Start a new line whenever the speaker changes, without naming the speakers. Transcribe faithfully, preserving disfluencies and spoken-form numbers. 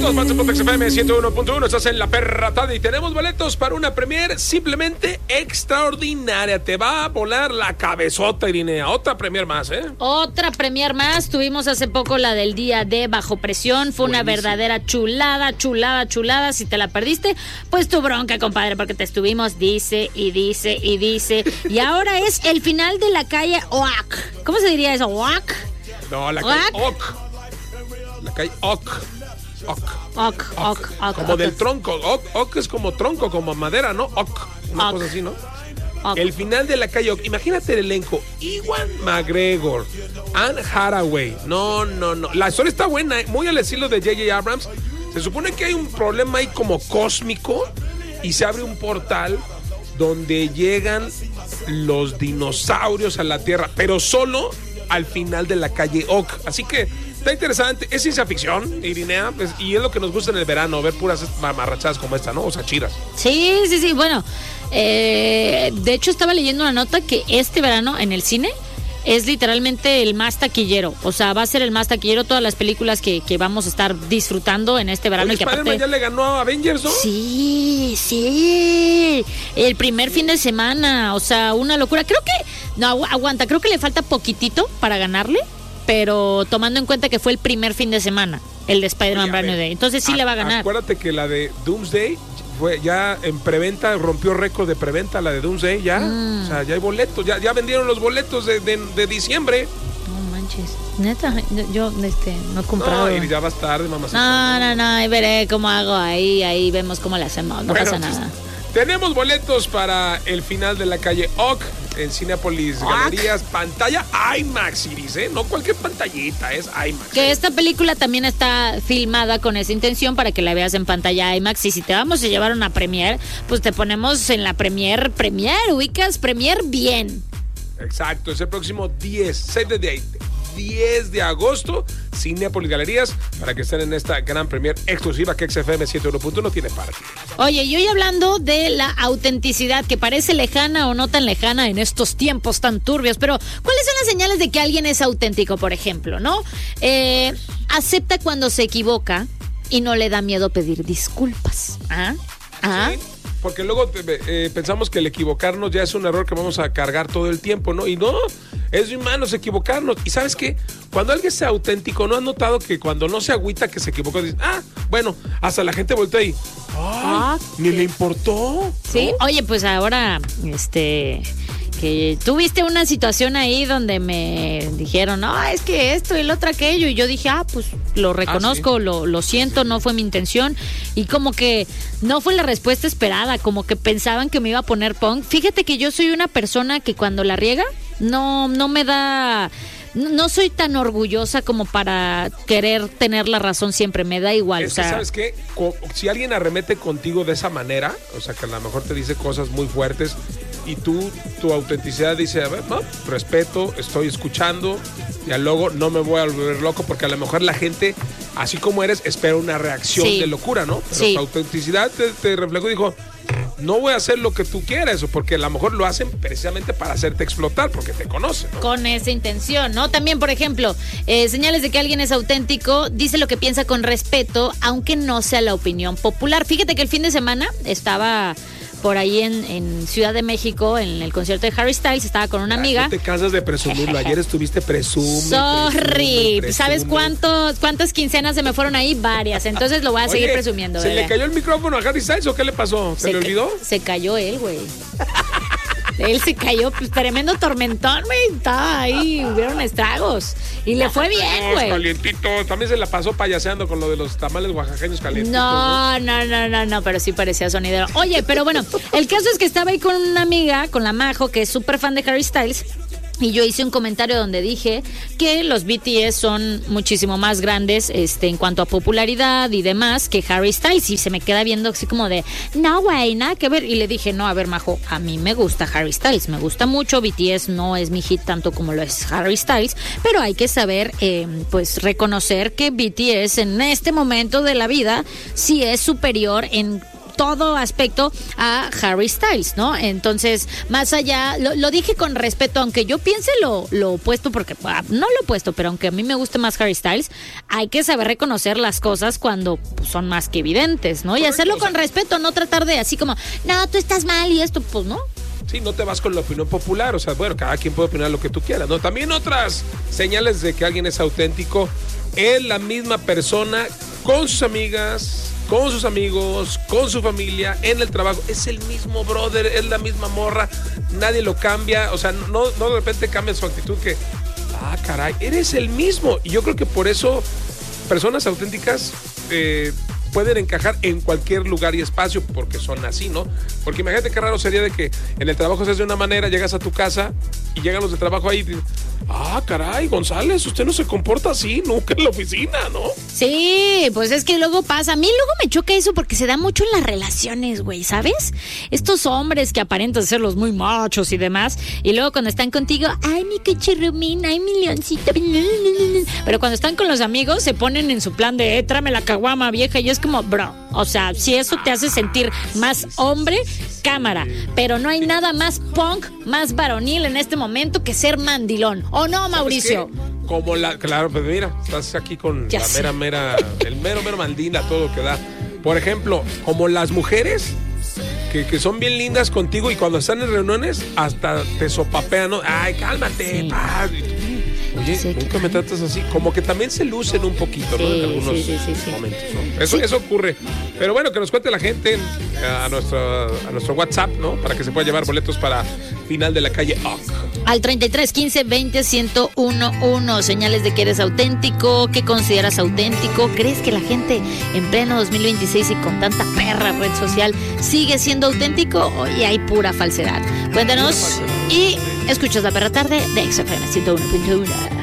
todas partes, Pontex F M ciento uno punto uno. Estás en La Perratada y tenemos boletos para una premier simplemente extraordinaria. Te va a volar la cabezota, Irinea. Otra premier más, ¿eh?
Otra premier más. Tuvimos hace poco la del día de Bajo Presión. Fue Buenísimo. Una verdadera chulada, chulada, chulada. Si te la perdiste, pues tu bronca, compadre, porque te estuvimos dice y dice y dice. Y ahora es el final de La Calle Oac. ¿Cómo se diría eso? ¿Oac?
No, La Calle Oc. La Calle Oc. Oc.
Oc, oc, oc.
Como del tronco. Oc, oc es como tronco, como madera, ¿no? Oc. Una cosa así, ¿no? Oc. El final de La Calle Oc. Imagínate el elenco. Ewan McGregor, Anne Hathaway. No, no, no. La historia está buena, ¿eh? Muy al estilo de J J Abrams. Se supone que hay un problema ahí como cósmico y se abre un portal donde llegan los dinosaurios a la Tierra, pero solo al final de La Calle Oc. Así que está interesante, es ciencia ficción, Irinea, pues, y es lo que nos gusta en el verano, ver puras mamarrachadas como esta, ¿no? O sea, chidas.
Sí, sí, sí, bueno, eh, de hecho estaba leyendo una nota que este verano en el cine es literalmente el más taquillero, o sea, va a ser el más taquillero todas las películas que, que vamos a estar disfrutando en este verano.
Oye,
y que
Spider-Man
aparte...
ya le ganó a Avengers, ¿no?
Sí, sí, el primer fin de semana, o sea, una locura. Creo que, no, aguanta, creo que le falta poquitito para ganarle, pero tomando en cuenta que fue el primer fin de semana, el de Spider-Man Brand New Day, entonces sí a, le va a ganar.
Acuérdate que la de Doomsday fue ya en preventa, rompió récord de preventa la de Doomsday, ya, mm. o sea, ya hay boletos, ya, ya vendieron los boletos de, de, de diciembre.
No manches, neta, yo este, no he comprado.
No, y ya vas tarde, mamacita.
No, no, no, ahí veré cómo hago, ahí, ahí vemos cómo le hacemos, no bueno, pasa nada.
Tenemos boletos para el final de La Calle Oc en Cinépolis Galerías, pantalla IMAX, Iris, ¿eh? No cualquier pantallita, es IMAX.
Que esta película también está filmada con esa intención para que la veas en pantalla IMAX. Y si te vamos a llevar una premier, pues te ponemos en la premier, premier, ubicas premier bien.
Exacto, es el próximo diez, save the date, diez de agosto, Cinépolis Galerías, para que estén en esta gran premier exclusiva que X F M ciento uno punto uno tiene para ti.
Oye, y hoy hablando de la autenticidad, que parece lejana o no tan lejana en estos tiempos tan turbios, pero ¿cuáles son las señales de que alguien es auténtico, por ejemplo, no? Eh, acepta cuando se equivoca y no le da miedo pedir disculpas. ¿Ah? ¿Ah?
Sí. Porque luego eh, pensamos que el equivocarnos ya es un error que vamos a cargar todo el tiempo, ¿no? Y no, es de humanos equivocarnos. Y ¿sabes qué? Cuando alguien sea auténtico, ¿no has notado que cuando no se agüita que se equivocó, dice, ah, bueno, hasta la gente voltea y, ay, ah, ni ¿qué? Le importó.
Sí,
¿no?
Oye, pues ahora, este... que tuviste una situación ahí donde me dijeron, no, es que esto y el otro aquello, y yo dije, ah, pues lo reconozco, ah, ¿sí? lo, lo siento, sí. No fue mi intención, y como que no fue la respuesta esperada, como que pensaban que me iba a poner punk. Fíjate que yo soy una persona que cuando la riega, no, no me da... No soy tan orgullosa como para querer tener la razón siempre, me da igual.
Es
o sea,
que, ¿sabes qué? Si alguien arremete contigo de esa manera, o sea, que a lo mejor te dice cosas muy fuertes y tú, tu autenticidad dice, a ver, no, respeto, estoy escuchando, diálogo, no me voy a volver loco, porque a lo mejor la gente, así como eres, espera una reacción sí. de locura, ¿no? Pero sí. Tu autenticidad te, te reflejó y dijo, no voy a hacer lo que tú quieras, porque a lo mejor lo hacen precisamente para hacerte explotar, porque te conocen, ¿no?
Con esa intención, ¿no? También, por ejemplo, eh, señales de que alguien es auténtico, dice lo que piensa con respeto, aunque no sea la opinión popular. Fíjate que el fin de semana estaba por ahí en, en Ciudad de México, en el concierto de Harry Styles, estaba con una amiga.
No te cansas de presumirlo, ayer estuviste presume,
Sorry,
presume, presume.
¿Sabes cuántos, cuántas quincenas se me fueron ahí? Varias, entonces lo voy a seguir
Oye,
presumiendo.
¿se
bebé.
le cayó el micrófono a Harry Styles o qué le pasó? ¿Se, ¿Se le olvidó?
Se cayó él, güey. Él se cayó, pues tremendo tormentón, güey. Estaba ahí, hubieron estragos. Y le fue bien, güey.
Calientito. También se la pasó payaseando con lo de los tamales oaxaqueños calientitos.
No, no, no, no, no, pero sí parecía sonidero. Oye, pero bueno, el caso es que estaba ahí con una amiga, con la Majo, que es súper fan de Harry Styles. Y yo hice un comentario donde dije que los B T S son muchísimo más grandes este, en cuanto a popularidad y demás que Harry Styles. Y se me queda viendo así como de, no, güey, nada que ver. Y le dije, no, a ver, Majo, a mí me gusta Harry Styles, me gusta mucho. B T S no es mi hit tanto como lo es Harry Styles, pero hay que saber, eh, pues, reconocer que B T S en este momento de la vida sí es superior en todo aspecto a Harry Styles, ¿no? Entonces, más allá, lo, lo dije con respeto, aunque yo piense lo, lo opuesto, porque ah, no lo opuesto, pero aunque a mí me guste más Harry Styles, hay que saber reconocer las cosas cuando pues, son más que evidentes, ¿no? Correcto, y hacerlo con o sea, respeto, no tratar de así como, no, tú estás mal y esto, pues no.
Sí, no te vas con la opinión popular, o sea, bueno, cada quien puede opinar lo que tú quieras, ¿no? También otras señales de que alguien es auténtico es la misma persona con sus amigas, con sus amigos, con su familia, en el trabajo. Es el mismo brother, es la misma morra, nadie lo cambia, o sea, no, no de repente cambia su actitud que, ah, caray, eres el mismo. Y yo creo que por eso personas auténticas eh, pueden encajar en cualquier lugar y espacio porque son así, ¿no? Porque imagínate qué raro sería de que en el trabajo se hace de una manera, llegas a tu casa y llegan los de trabajo ahí y dicen, ah, caray, González, usted no se comporta así nunca en la oficina, ¿no?
Sí, pues es que luego pasa. A mí luego me choca eso porque se da mucho en las relaciones, güey, ¿sabes? Estos hombres que aparentan ser los muy machos y demás, y luego cuando están contigo, ay, mi cachirrumín, ay, mi leoncito. Pero cuando están con los amigos se ponen en su plan de, eh, tráeme la caguama vieja, y es como, bro, o sea, si eso te hace sentir más hombre, cámara, pero no hay nada más punk, más varonil en este momento que ser mandilón, ¿o no, Mauricio?
Como la, claro, pues mira, estás aquí con ya la sé. mera, mera, el mero, mero mandila, todo lo que da. Por ejemplo, como las mujeres que, que son bien lindas contigo y cuando están en reuniones hasta te sopapean, ¿no? Ay, cálmate, sí. pa. Oye, sí, nunca me tratas así. Como que también se lucen un poquito, sí, ¿no? En algunos sí, sí, sí, sí. momentos, ¿no? Eso, sí. eso ocurre. Pero bueno, que nos cuente la gente a nuestro, a nuestro WhatsApp, ¿no? Para que se pueda llevar boletos para final de la calle O C.
Al treinta y tres, quince, veinte, ciento uno, uno. Señales de que eres auténtico. ¿Qué consideras auténtico? ¿Crees que la gente en pleno dos mil veintiséis y con tanta perra red social sigue siendo auténtico? Y hay pura falsedad. Cuéntanos. Y escuchas La Perra Tarde de X F M ciento uno punto uno.